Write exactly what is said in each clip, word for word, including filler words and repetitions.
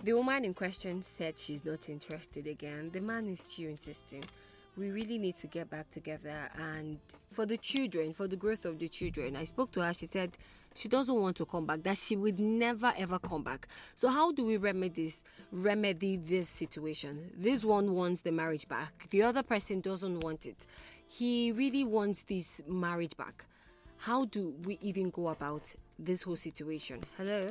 The woman in question said she's not interested again. The man is still insisting. We really need to get back together, and for the children, for the growth of the children. I spoke to her. She said she doesn't want to come back, that she would never ever come back. So how do we remedy this remedy this situation? This one wants the marriage back. The other person doesn't want it. He really wants this marriage back. How do we even go about this whole situation? Hello?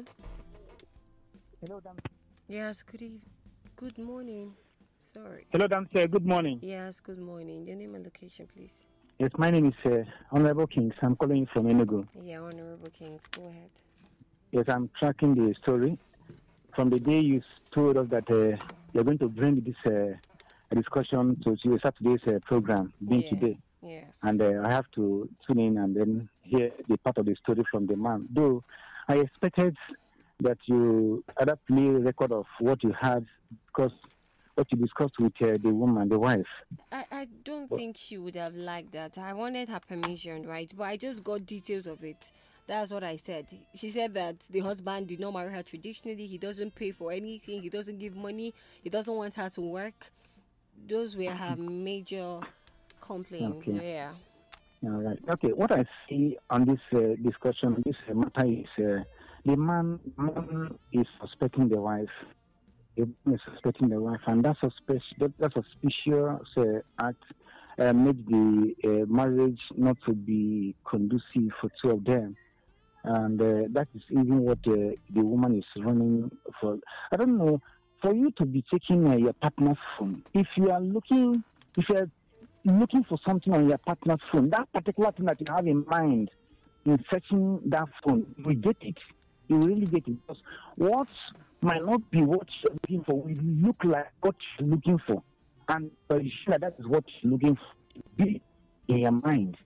Hello, Dan. Yes, good evening. Good morning. Sorry. Hello, Dan. Good morning. Yes, good morning. Your name and location, please. Yes, my name is uh, Honorable Kings. I'm calling from Enugu. Yeah, Honorable Kings. Go ahead. Yes, I'm tracking the story. From the day you told us that uh, you're going to bring this uh, discussion to Saturday's uh, program, being Yeah. today. Yes. And uh, I have to tune in and then hear the part of the story from the man. Though I expected that you either play a record of what you had, because what you discussed with uh, the woman, the wife. I, I don't But- think she would have liked that. I wanted her permission, right? But I just got details of it. That's what I said. She said that the husband did not marry her traditionally. He doesn't pay for anything. He doesn't give money. He doesn't want her to work. Those were her major complaints. Okay. Yeah. All right. Okay. What I see on this uh, discussion, this uh, matter is uh, the man, man is suspecting the wife. The man is suspecting the wife, and that suspicious, that, that suspicious uh, act uh, made the uh, marriage not to be conducive for two of them. And uh, that is even what uh, the woman is running for. I don't know. For you to be taking uh, your partner's phone, if you are looking, if you are looking for something on your partner's phone, that particular thing that you have in mind in searching that phone, you will get it. You will really get it. Because what might not be what you're looking for will look like what you're looking for. And uh, you sure that is what you're looking for to be in your mind.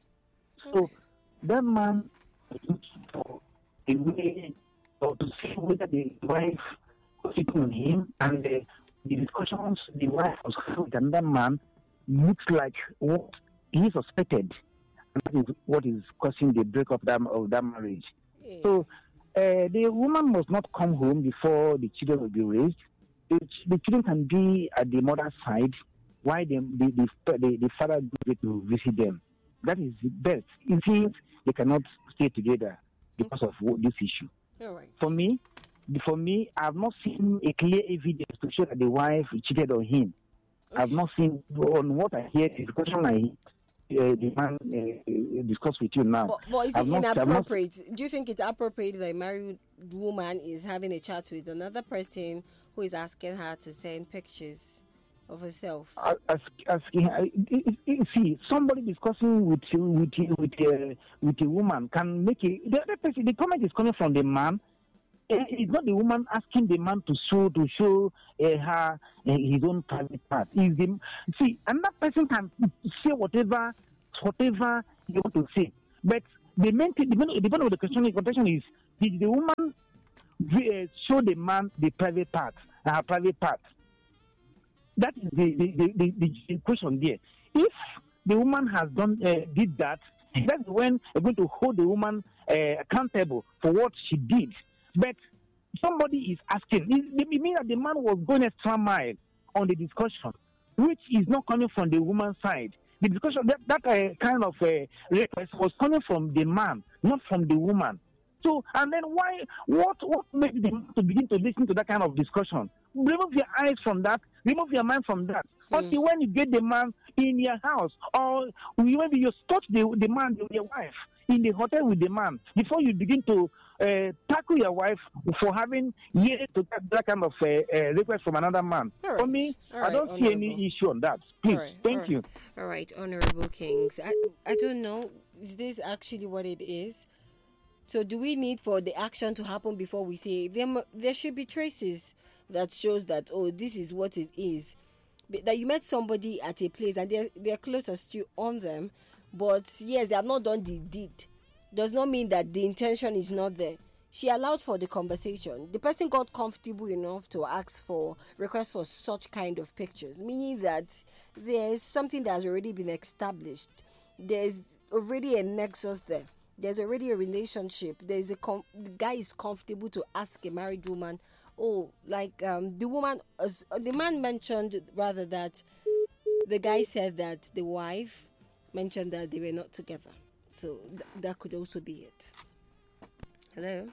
So that man is looking for a way or to see whether the wife was sitting on him, and the, the discussions the wife was having with another man looks like what he suspected. And that is what is causing the breakup that, of that marriage. Yeah. So uh, the woman must not come home before the children will be raised. The, ch- the children can be at the mother's side while the, the, the, the, the father goes to visit them. That is the best. It means they cannot stay together because of what, this issue. All right. For me, for me, I have not seen a clear evidence to show that the wife cheated on him. I've not seen, on what I hear, the discussion I uh, the man uh, discuss with you now. But, but is it I've not- I've not- inappropriate? Do you think it's appropriate that a married woman is having a chat with another person who is asking her to send pictures of herself? As, as, as, see, somebody discussing with with with uh, with a woman can make a the other person. The comment is coming from the man. Uh, It's not the woman asking the man to show to show uh, her uh, his own private part. Is the see another person can say whatever whatever you want to say, but the main thing, the main, the main of the question, the question is did the woman uh, show the man the private part, her private part? That is the the, the, the, the question there. If the woman has done uh, did that, that's when we're going to hold the woman uh, accountable for what she did. But somebody is asking, it, it means that the man was going extra mile on the discussion, which is not coming from the woman's side. The discussion, that, that uh, kind of uh, request was coming from the man, not from the woman. So, and then why, what, what made them to begin to listen to that kind of discussion? Remove your eyes from that, remove your mind from that. Mm. Until when you get the man in your house, or maybe you touch the, the man, your wife, in the hotel with the man, before you begin to uh, tackle your wife for having yet to get that kind of uh, uh, request from another man. All For right. me, All I right, don't see any Honorable. issue on that. Please, All right, thank all right. you. All right, Honorable Kings. I, I don't know. Is this actually what it is? So do we need for the action to happen before we say there, mu- there should be traces that shows that, oh, this is what it is? But that you met somebody at a place and their, their clothes are still on them, but yes, they have not done the deed. Does not mean that the intention is not there. She allowed for the conversation. The person got comfortable enough to ask for requests for such kind of pictures, meaning that there's something that has already been established. There's already a nexus there. there's already a relationship. There's a com- the guy is comfortable to ask a married woman, oh, like um, the woman, uh, the man mentioned rather that the guy said that the wife mentioned that they were not together. So th- that could also be it. Hello.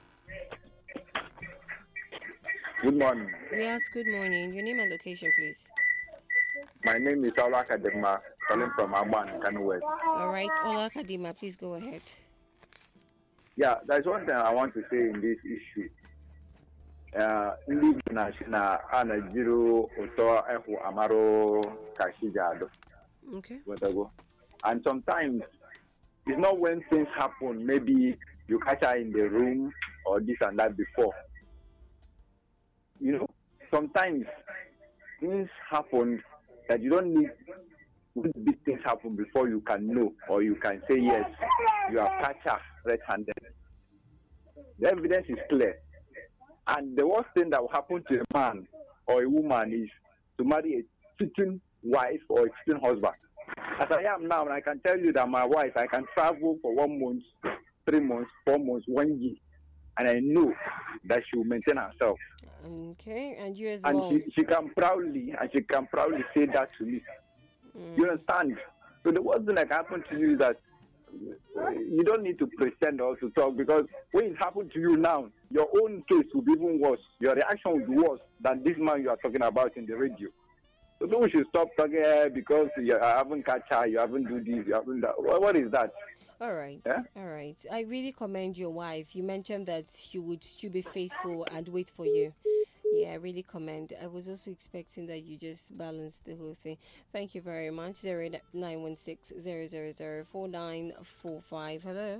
Good morning. Yes, good morning. Your name and location, please. My name is Ola Kadema, calling from Amman, Kano West. All right, Ola Kadima, please go ahead. Yeah, there's one thing I want to say in this issue. Uh, Ndi National Ana Jiro Oto Ehu Amaro Kashijado. Okay. Whatever. And sometimes it's not when things happen, maybe you catch her in the room or this and that before. You know, sometimes things happen that you don't need big things happen before you can know or you can say yes, you are catch her red-handed. The evidence is clear. And the worst thing that will happen to a man or a woman is to marry a cheating wife or a cheating husband. As I am now, I can tell you that my wife, I can travel for one month, three months, four months, one year, and I know that she will maintain herself. Okay, and you as and well. she, she can proudly, and she can proudly say that to me. Mm. You understand? So the worst thing that can happen to you is that you don't need to pretend or to talk, because when it happens to you now, your own case will be even worse. Your reaction will be worse than this man you are talking about in the radio. So people should stop talking uh, because you haven't catch her, you haven't do this, you haven't that. What is that? All right, yeah? all right. I really commend your wife. You mentioned that she would still be faithful and wait for you. Yeah, I really commend. I was also expecting that you just balanced the whole thing. Thank you very much. zero nine one six zero zero zero four nine four five. Hello.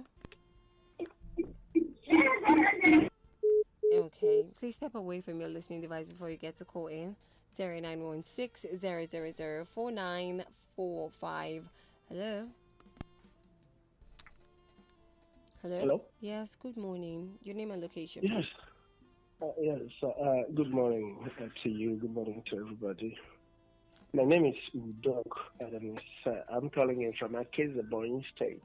Okay, please step away from your listening device before you get to call in. zero nine one six zero zero zero four nine four five. Hello. Hello. Hello. Yes. Good morning. Your name and location, yes. please. Uh, yes. Uh, good morning to you. Good morning to everybody. My name is Udok Adams. Uh, I'm calling in from Akeza, Borno State.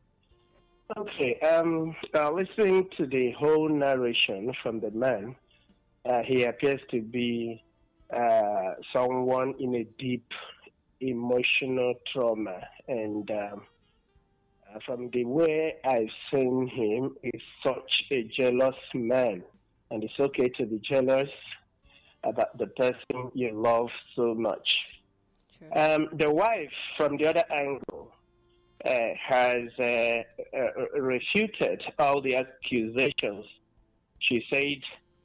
Okay. Um. Uh, listening to the whole narration from the man, uh, he appears to be uh, someone in a deep emotional trauma, and. Um, Uh, from the way I've seen him, he's such a jealous man. And it's okay to be jealous about the person you love so much. Sure. Um, the wife, from the other angle, uh, has uh, uh, refuted all the accusations. She said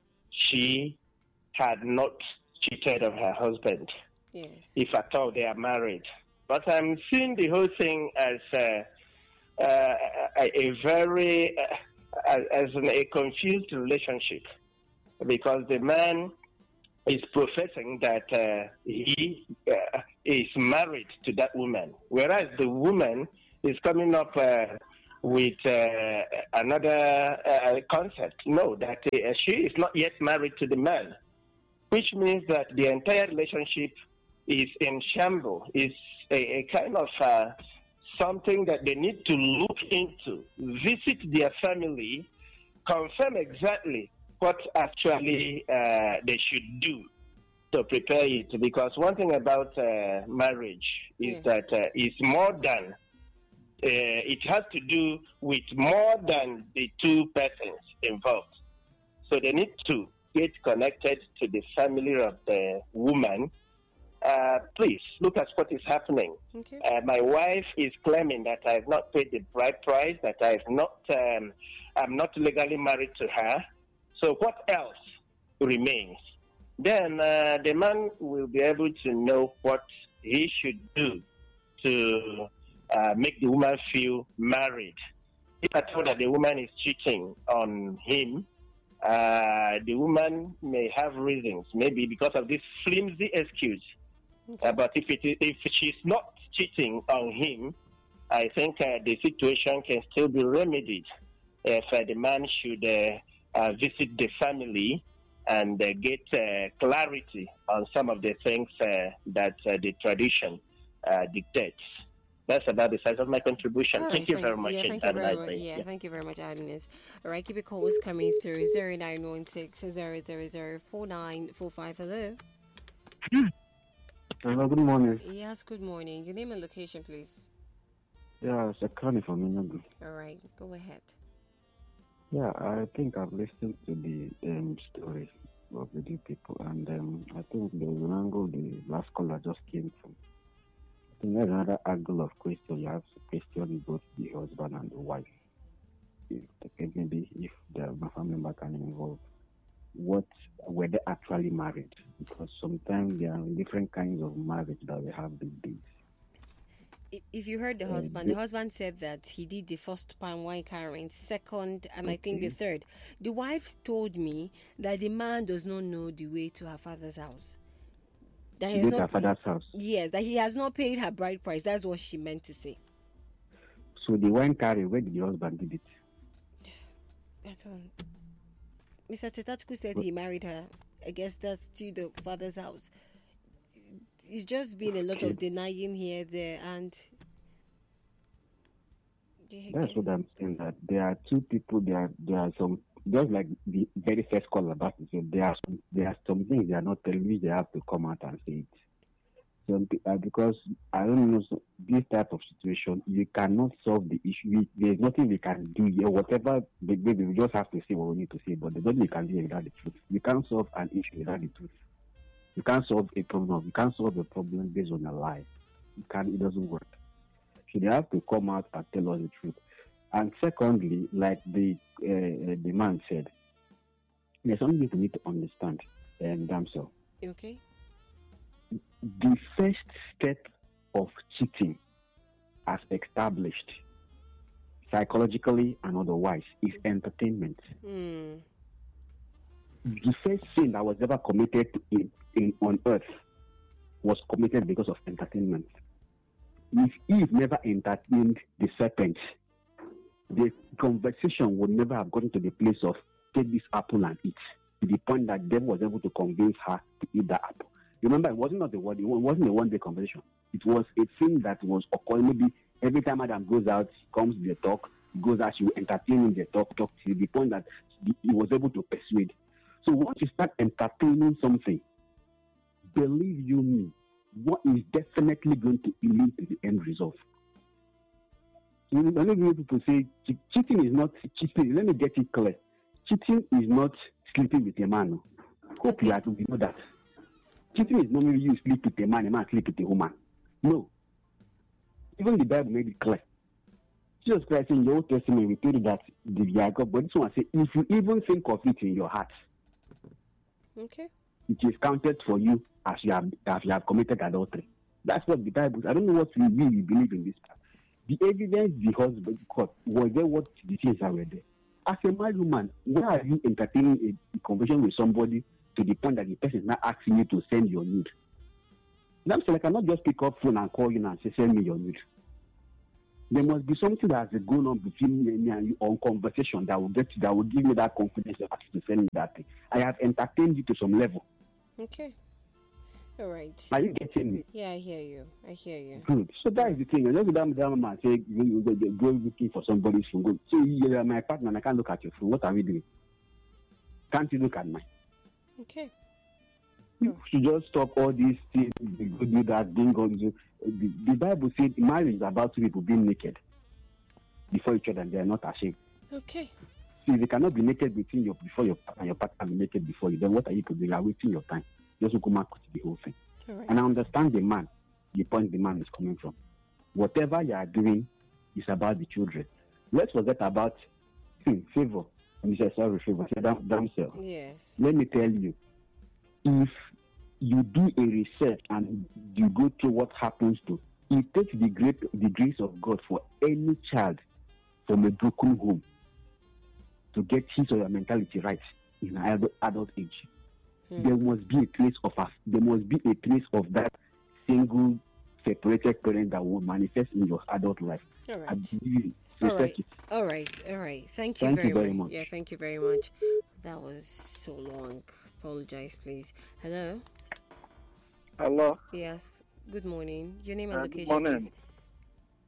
she had not cheated on her husband, yes. if at all they are married. But I'm seeing the whole thing as... Uh, Uh, a, a very, uh, as an, a confused relationship, because the man is professing that uh, he uh, is married to that woman, whereas the woman is coming up uh, with uh, another uh, concept. No, that uh, she is not yet married to the man, which means that the entire relationship is in shambles, is a, a kind of... Uh, something that they need to look into, visit their family, confirm exactly what actually uh, they should do to prepare it. Because one thing about uh, marriage is yeah. that uh, it's more than, uh, it has to do with more than the two persons involved. So they need to get connected to the family of the woman. Uh, please look at what is happening. Okay. Uh, my wife is claiming that I have not paid the bride price, that I have not, um, I'm not legally married to her. So what else remains? Then uh, the man will be able to know what he should do to uh, make the woman feel married. If I told that the woman is cheating on him, uh, the woman may have reasons, maybe because of this flimsy excuse. Okay. Uh, but if it is, if she's not cheating on him, I think uh, the situation can still be remedied if uh, the man should uh, uh, visit the family and uh, get uh, clarity on some of the things uh, that uh, the tradition uh, dictates. That's about the size of my contribution. All Thank right, you thank, very much. yeah, and thank you have a very nice much. day. Yeah, Yeah. thank you very much, Agnes. All right, keep your calls coming through zero nine one six zero zero zero four nine four five. Hello. Hello, good morning. Yes, good morning. Your name and location, please. Yeah, it's a Akani from Inagu. All right, go ahead. Yeah, I think I've listened to the um, story of the two people, and um, I think there's an angle the last caller just came from. I think there's another angle of question. You have to question both the husband and the wife. If, okay, maybe if the my family member can involve, what were they actually married? Because sometimes there are different kinds of marriage that we have these days. If you heard the Uh, husband, the- the husband said that he did the first palm wine carrying, second, and I think the Okay. third. The wife told me that the man does not know the way to her father's house. That he has Did her not father's house. Yes, that he has not paid her bride price. That's what she meant to say. So the wine carry, where did the husband did it? I don't. Mister Chetachku said What- he married her. I guess that's to the father's house. It's just been a lot Okay. of denying here, there, and That's what I'm saying. That there are two people. There are there are some just like the very first call about it. So there are some there are some things they are not telling me. They have to come out and say it. Some, pe- uh, because I don't know so this type of situation, you cannot solve the issue. We, there's nothing we can do here. Whatever the baby, we just have to say what we need to say. But there's nothing we can do without the truth. You can't solve an issue without the truth. You can't solve a problem. You can't solve a problem based on a lie. You can't. It doesn't work. So they have to come out and tell us the truth. And secondly, like the uh, the man said, there's something we need to understand. And damn so, okay. the first step of cheating, as established psychologically and otherwise, is entertainment. Hmm. The first sin that was ever committed in, in on earth was committed because of entertainment. If Eve never entertained the serpent, the conversation would never have gotten to the place of take this apple and eat, to the point that devil was able to convince her to eat that apple. Remember, it wasn't not the word, it wasn't a one-day conversation. It was a thing that was occurring. Maybe every time Adam goes out, comes the talk, he goes out, she will entertain him, the talk, talk to the point that he was able to persuade. So once you start entertaining something, believe you me, what is definitely going to lead to the end result. You know, many people say che- cheating is not cheating. Let me get it clear. Cheating is not sleeping with a man. Hope Okay. you, are, you know that. Cheating is not maybe you sleep with a man, a man sleep with a woman. No. Even the Bible made it clear. Jesus Christ in the Old Testament, we told you that the Jacob, but this one say, if you even think of it in your heart, Okay. it is counted for you as you have as you have committed adultery. That's what the Bible. I don't know what we really believe in this part. The evidence the husband got was there what the things that were there. As a married woman, why are you entertaining a, a conversation with somebody to the point that the person is not asking you to send your nude? Now, so I cannot just pick up phone and call you and say send me your nude. There must be something that has gone on between me and you on conversation that will get that will give me that confidence to send me that thing. I have entertained you to some level. Okay. All right. Are you getting me? Yeah, I hear you. I hear you. Good. So that is the thing. Just that that man say you, you, you go looking for somebody's phone. Good. So you are my partner and I can't look at your phone. What are we doing? Can't you look at mine? Okay. You should just stop all these things. You go do that. Don't go do. The, the Bible said marriage is about two people being naked before each other and they are not ashamed. Okay. So if you cannot be naked between your before your partner and your partner be naked before you, then what are you to do? You are wasting your time. Just go mark the whole thing. All right. And I understand the man, the point the man is coming from. Whatever you are doing is about the children. Let's forget about hmm, favor. And he said, sorry, favor. Say, damn, damn self. Yes. Let me tell you, if you do a research and you go through what happens to, it takes the great the grace of God for any child from a broken home to get his or her mentality right in adult, adult age. Hmm. There must be a trace of us. There must be a trace of that single separated parent that will manifest in your adult life. All I right. believe it. All Research right. it. All right. All right. Thank you Thank very, you very much. much. Yeah, thank you very much. That was so long. Apologize, please. Hello. Hello. Yes. Good morning. Your name and Uh, good location, morning. please.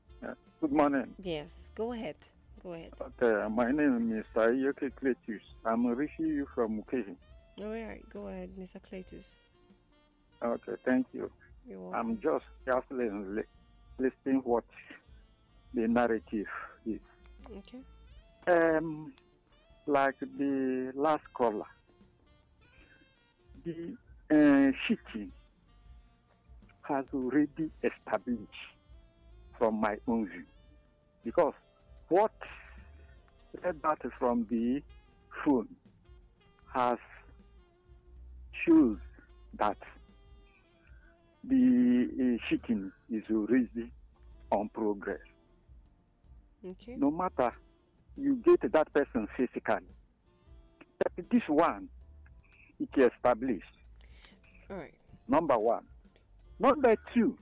Good morning. Yes, go ahead. Go ahead. Okay, my name is Mister Yoke Cletus. I'm reaching you from Mukehi. All right, go ahead, Mister Cletus. Okay, thank you. You're welcome. I'm just carefully li- listening what the narrative is. Okay. Um, like the last caller, the uh, cheating has already established from my own view, because what led out from the phone has shows that the uh, cheating is already on progress. Okay. No matter you get that person physically, but this one it is established. All right. Number one. Number two.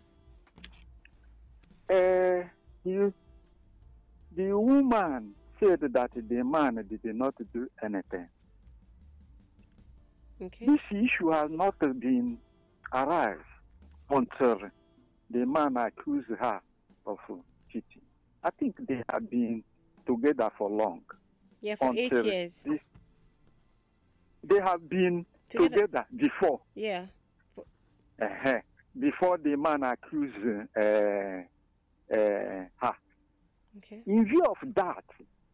Uh, you, the woman said that the man did not do anything. Okay. This issue has not been arise until the man accused her of cheating. I think they have been together for long. Yeah, for eight until years. This, they have been Together. together, before. Yeah. For, Uh-huh. Before the man accused uh, uh, her. okay. In view of that,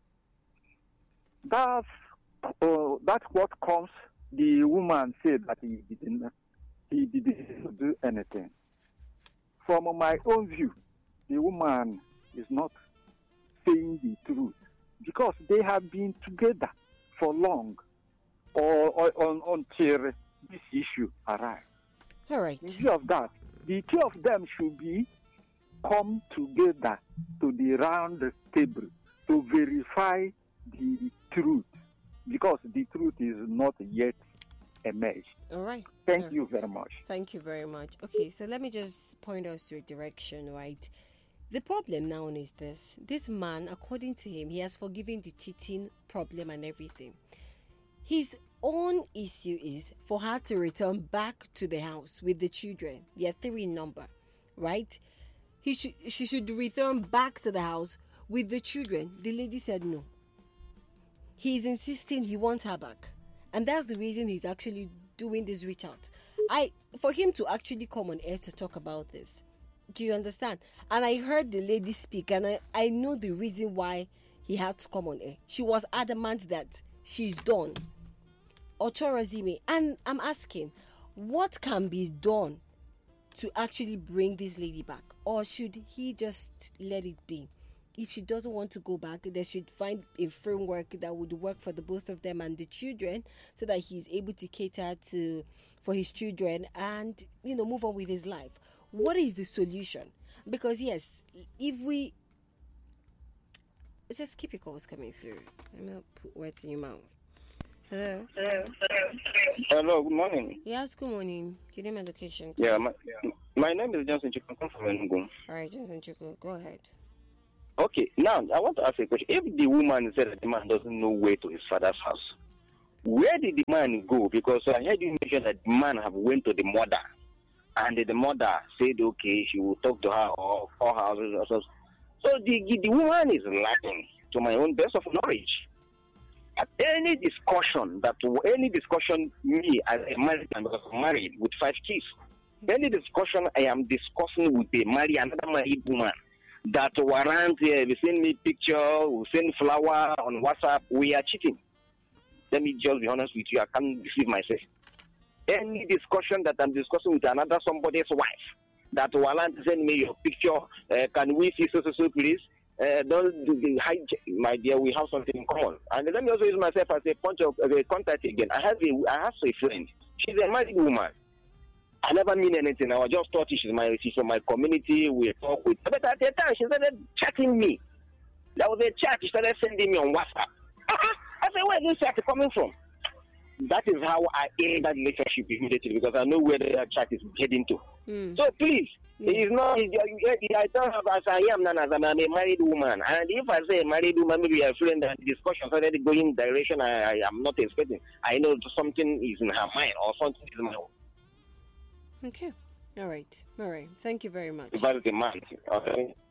that's, uh, that's what comes. The woman said that he didn't, he didn't do anything. From my own view, the woman is not saying the truth, because they have been together for long, or, or, or until this issue arrives. All right. In view of that, the two of them should be come together to the round table to verify the truth, because the truth is not yet emerged. All right. Thank All you very much. Thank you very much. Okay, so let me just point us to a direction, right? The problem now is this. This man, according to him, he has forgiven the cheating problem and everything. His own issue is for her to return back to the house with the children. They are three in number, right? He should, she should return back to the house with the children. The lady said no. He's insisting he wants her back. And that's the reason he's actually doing this reach out. I for him to actually come on air to talk about this. Do you understand? And I heard the lady speak, and I, I know the reason why he had to come on air. She was adamant that she's done. Ochorazime. And I'm asking, what can be done to actually bring this lady back? Or should he just let it be? If she doesn't want to go back, they should find a framework that would work for the both of them and the children, so that he's able to cater to for his children and, you know, move on with his life. What is the solution? Because yes, if we just keep your calls coming through. I'm gonna put words in your mouth. Hello. Hello. Hello. Good morning. Yes. Good morning. Your name and location. Yeah. My, my name is Johnson Chukwuka from Enugu. All right, Johnson Chukwuka, go ahead. Okay. Now I want to ask a question. If the woman said that the man doesn't know where to his father's house, where did the man go? Because I heard you mention that the man have went to the mother, and the mother said okay, she will talk to her or her houses or so. So the the woman is lacking, to my own best of knowledge. At any discussion that any discussion me as a married man, because I'm married with five kids, any discussion I am discussing with a married another married woman that warrant uh, we send me picture, we send flower on WhatsApp, we are cheating. Let me just be honest with you, I can't deceive myself. Any discussion that I'm discussing with another somebody's wife that warrant send me your picture, uh, can we see so so so please? Uh, don't do the high, my dear. We have something in common, and let me also use myself as a point of uh, contact again. I have a, I have a friend. She's a married woman. I never mean anything. I just thought she's my, she's from my community. We talk with, but at the time she started chatting me. There was a chat she started sending me on WhatsApp. Uh-huh. I said, where is this chat coming from? That is how I end that relationship immediately, because I know where that chat is heading to. Mm. So please. Yeah. It's not, I don't have as I am now, as I'm a married woman. And if I say a married woman, maybe a friend and discussion started going direction I, I am not expecting. I know something is in her mind or something is in my own. Okay. All right. All right. Thank you very much. About the man. Okay.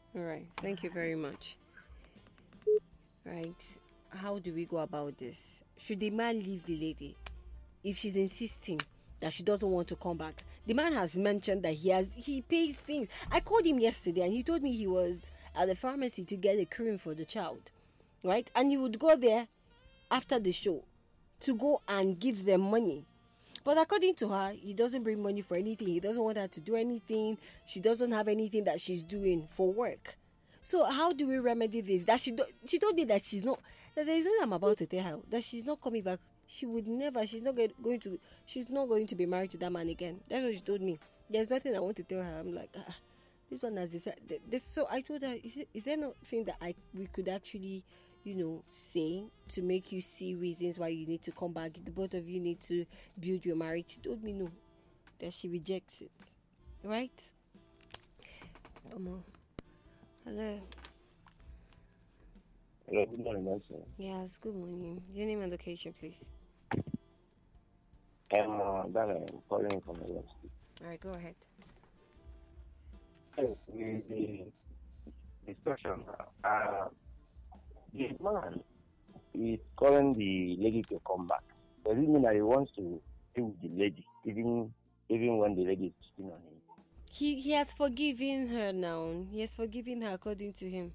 All right. Thank you very much. Right. How do we go about this? Should the man leave the lady if she's insisting that she doesn't want to come back? The man has mentioned that he has he pays things. I called him yesterday and he told me he was at the pharmacy to get a cream for the child, right? And he would go there after the show to go and give them money. But according to her, he doesn't bring money for anything. He doesn't want her to do anything. She doesn't have anything that she's doing for work. So how do we remedy this? That she do, she told me that she's not, that there is nothing I'm about to tell her, that she's not coming back. She would never, she's not get, going to, she's not going to be married to that man again. That's what she told me. There's nothing I want to tell her. I'm like, ah, this one has decided. This, so I told her, is, it, is there nothing that I we could actually, you know, say to make you see reasons why you need to come back? The both of you need to build your marriage. She told me no, that she rejects it. Right? Um, hello. Hello, good morning, sir. Yes, good morning. Your name and location, please. I'm uh, that I'm calling from the west. All right, go ahead. Hey, the, the discussion. Uh, the man is calling the lady to come back. Does it mean that he wants to stay with the lady, even even when the lady is cheating on him? He he has forgiven her now. He has forgiven her according to him.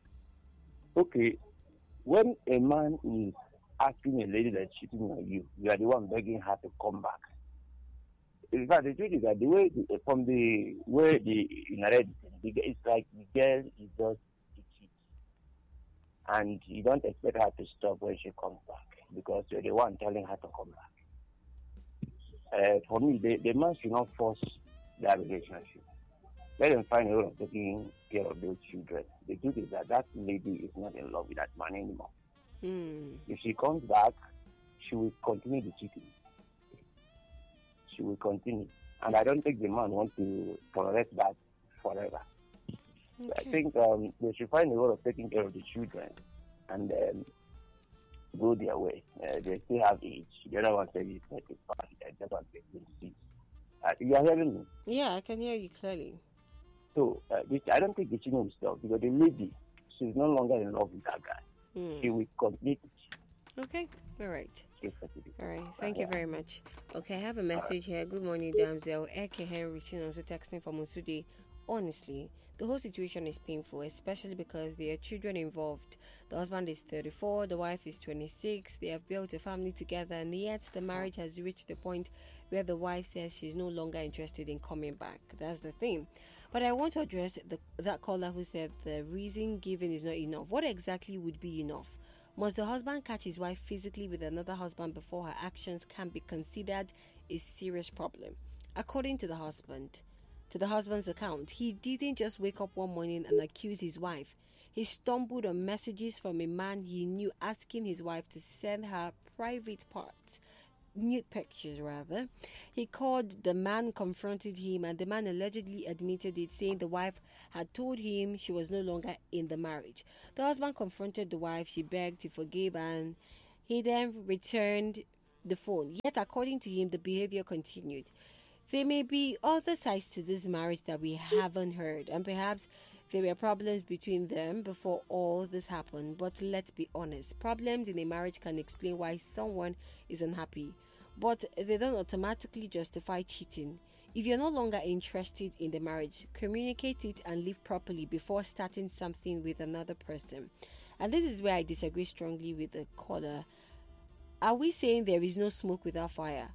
Okay, when a man is asking a lady that's cheating on you, you are the one begging her to come back. In fact, the truth is that the way the, from the way the narrative, it's like the girl is just to cheat, and you don't expect her to stop when she comes back because you're the one telling her to come back. Uh, for me, the, the man should not force that relationship. Let them find a way of taking care of those children. The truth is that that lady is not in love with that man anymore. Hmm. If she comes back, she will continue the cheating. She will continue. And I don't think the man wants to tolerate that forever. Okay. I think um, they should find a way of taking care of the children and um, go their way. Uh, they still have age. The other one says it's thirty-five. The other one says twenty-six. Uh, you are hearing me? Yeah, I can hear you clearly. So uh, this, I don't think the cheating will stop because the lady, she's no longer in love with that guy. Hmm. She will continue to cheat. Okay, all right. Specifically. All right, thank you very much. Okay, I have a message here. Good morning, Damsel. Eke Henry, also texting from Musude. Honestly, the whole situation is painful, especially because there are children involved. The husband is thirty-four, the wife is twenty-six. They have built a family together, and yet the marriage has reached the point where the wife says she's no longer interested in coming back. That's the thing. But I want to address the, that caller who said the reason given is not enough. What exactly would be enough? Must the husband catch his wife physically with another husband before her actions can be considered a serious problem? According to the husband, to the husband's account, he didn't just wake up one morning and accuse his wife. He stumbled on messages from a man he knew asking his wife to send her private parts, nude pictures rather. He called the man, confronted him, and the man allegedly admitted it, saying the wife had told him she was no longer in the marriage. The husband confronted the wife, she begged, he forgave, and he then returned the phone. Yet according to him, the behavior continued. There may be other sides to this marriage that we haven't heard, and perhaps there were problems between them before all this happened. But let's be honest, problems in a marriage can explain why someone is unhappy, but they don't automatically justify cheating. If you're no longer interested in the marriage, communicate it and live properly before starting something with another person. And this is where I disagree strongly with the caller. Are we saying there is no smoke without fire?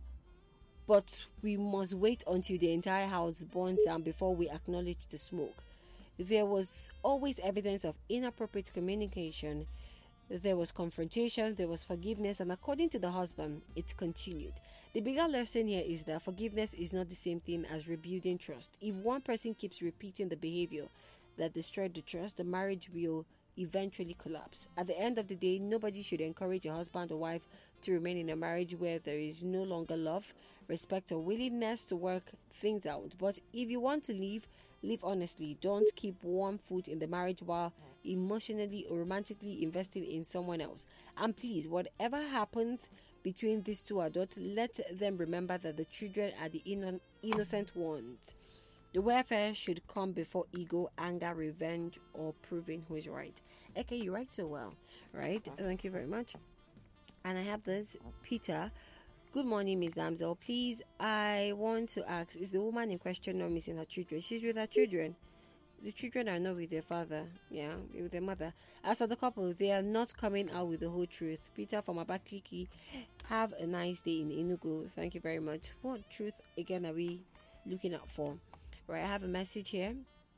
But we must wait until the entire house burns down before we acknowledge the smoke. There was always evidence of inappropriate communication. There was confrontation, there was forgiveness, and according to the husband, it continued. The bigger lesson here is that forgiveness is not the same thing as rebuilding trust. If one person keeps repeating the behavior that destroyed the trust, the marriage will eventually collapse. At the end of the day, nobody should encourage a husband or wife to remain in a marriage where there is no longer love, respect, or willingness to work things out. But if you want to leave, live honestly. Don't keep one foot in the marriage while emotionally or romantically investing in someone else. And please, whatever happens between these two adults, let them remember that the children are the inno- innocent ones. The welfare should come before ego, anger, revenge, or proving who is right. Okay, you write so well, right? Thank you very much. And I have this, Peter. Good morning, Miss Damsel. Please, I want to ask, is the woman in question not missing her children? She's with her children. The children are not with their father, yeah, with their mother. As for the couple, they are not coming out with the whole truth. Peter from Abakaliki, have a nice day in Enugu. Thank you very much. What truth again are we looking out for? Right, I have a message here.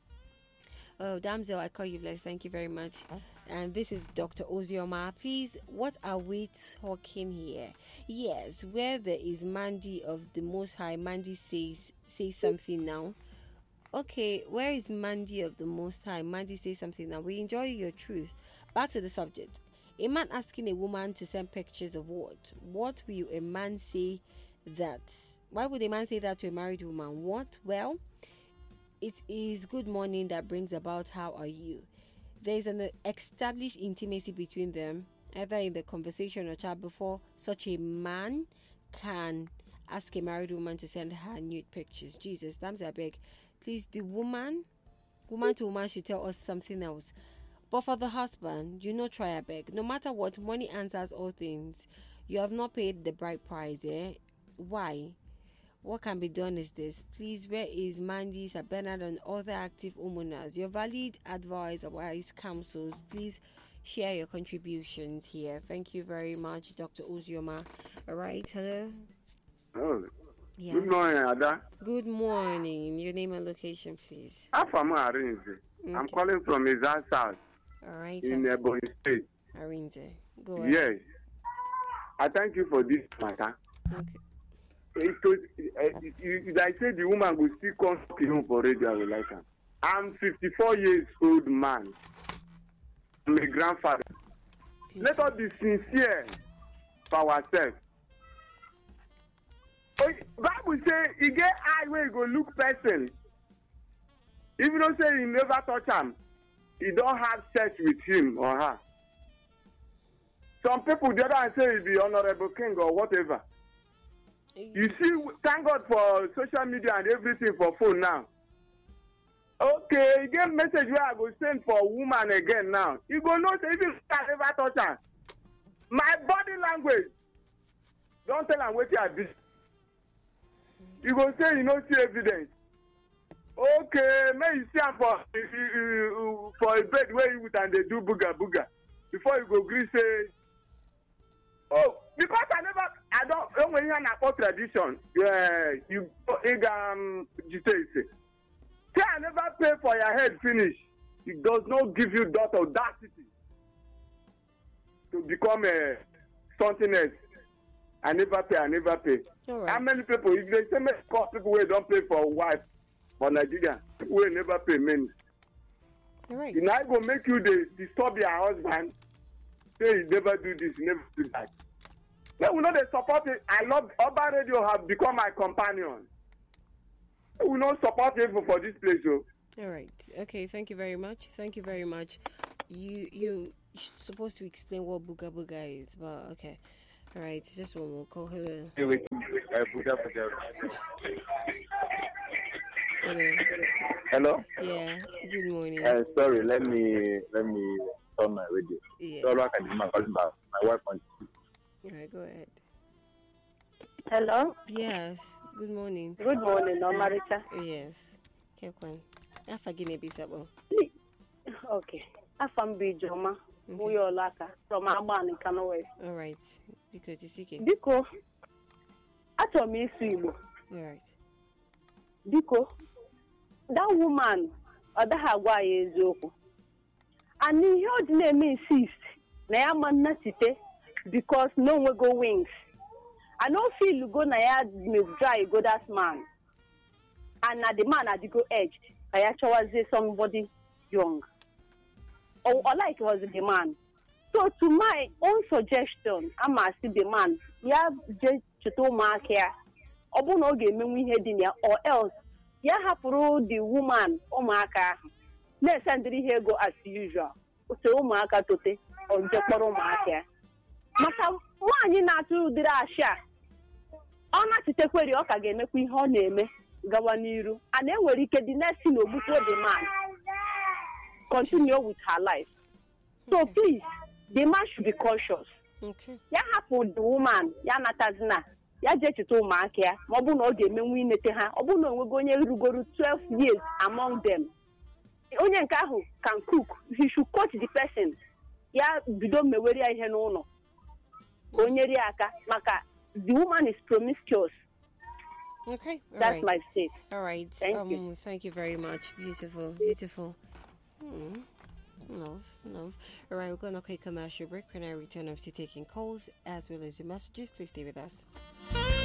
Oh, Damsel, I call you blessed. Thank you very much. And this is Doctor Ozioma. Please, what are we talking here? Yes, where there is Mandy of the Most High, Mandy says, say something now. Okay, where is Mandy of the Most High? Mandy says something now. We enjoy your truth. Back to the subject. A man asking a woman to send pictures of what? What will a man say that? Why would a man say that to a married woman? What? Well, it is good morning that brings about how are you. There is an established intimacy between them, either in the conversation or chat, before such a man can ask a married woman to send her nude pictures. Jesus, damn, I beg. Please, the woman, woman to woman should tell us something else. But for the husband, you know, try a beg. No matter what, money answers all things. You have not paid the bride price, eh? Why? What can be done is this. Please, where is Mandy, Sir Bernard, and other active homeowners? Your valid advice or wise counsels. Please share your contributions here. Thank you very much, Doctor Ozioma. All right, hello. Oh. Yes. Good morning, Ada. Good morning. Your name and location, please. Afam Arinze. Okay. I'm calling from Izan South. All right. In Ebonyi State. Arinze. Go ahead. Yes. I thank you for this matter. Okay. It was, uh, you, I said the woman will still come to him for radio. I will like her. I'm fifty-four years old man. I'm a grandfather. Let us be sincere for ourselves. Bible say he get eye where he go look person. If you don't say he never touch him, he don't have sex with him or her. Some people the other hand say he be honorable king or whatever. You see, thank God for social media and everything for phone now. Okay, you get message where I go send for woman again now. You go know say even I never touch her. My body language. Don't tell him what you are doing. You go say you don't see evidence. Okay, may you see him for uh, for a bed where you would and they do booga booga. Before you go agree say, oh, because I never, I don't, when you have a tradition, yeah, you, um, you say, say, I never pay for your head finish. It does not give you that audacity to become a something else. I never pay, I never pay. Right. How many people, if they say many people who don't pay for a wife for Nigeria, people will never pay many. All right. You know, I go make you the, disturb your husband, say you never do this, you never do that. Then we know they support it. I love Urban Radio have become my companion. We not support it for this place, though. All right. Okay. Thank you very much. Thank you very much. You you supposed to explain what booga booga is, but okay. All right. Just one more call. Hello. Hey, wait. Uh, booga booga. Hello. Hello. Yeah. Good morning. Uh, sorry. Let me let me turn my radio. Yes. So I can do my my wife on. All right. Go ahead. Hello. Yes. Good morning. Good morning, Omaricha. Yes. Kekwan. Afagine bisabo. Okay. Afambi Joma. Buyo Laka from Aban Kano West. All right. Because you see. Biko. Ato mi Igbo. All right. Biko. That woman, ada hagwa eziokwu. And he heard name insist. Na ya man na site because no one go wings. I don't feel you go na ya me dry go that man. And na the man at the go edge. I actually say somebody young. Or, or like it was the man. So to my own suggestion, I'm asking the man, yeah, just to mark here. Obu no ge me we head in here or else ya hapuru the woman o maka. Na sendri here go as usual. So o maka tote o je kporo maka. Maka nwanyi na atu dira asha. Ọ na-achịtekweri ọ ka ga-emekwa ihe ọ na-eme gawa n'iru and enwere ike the next thing ogbukwo the man continue with her life. So please, the man should be cautious. Okay. Ya hapụ the woman ya natazina ya je cheta ụmụaka ya ma ọ bụ na ọ ga-emenwu inete ha ọ bụ na onwego onye rugoro twelve years among them. Onye nke ahụ can cook. He should coach the person. Ya bido mewere ya ihe n'ụlọ. Onye ri aka maka the woman is promiscuous. Okay. All That's right. my state. All right. Thank um, you. Thank you very much. Beautiful. Beautiful. Hmm. Love, love. All right, we're going to take a commercial break. When I return, I'm still taking calls as well as your messages. Please stay with us.